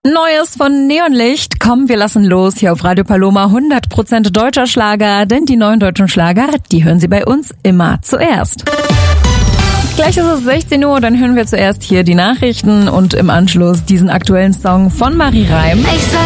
Neues von Neonlicht. Komm, wir lassen los hier auf Radio Paloma. 100% deutscher Schlager, denn die neuen deutschen Schlager, die hören Sie bei uns immer zuerst. Gleich ist es 16 Uhr, dann hören wir zuerst hier die Nachrichten und im Anschluss diesen aktuellen Song von Marie Reim.